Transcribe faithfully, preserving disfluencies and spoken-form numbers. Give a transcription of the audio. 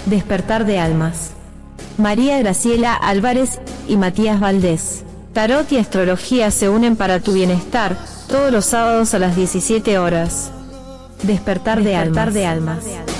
Despertar de almas. María Graciela Álvarez y Matías Valdés. Tarot y astrología se unen para tu bienestar, todos los sábados a las diecisiete horas. Despertar de almas.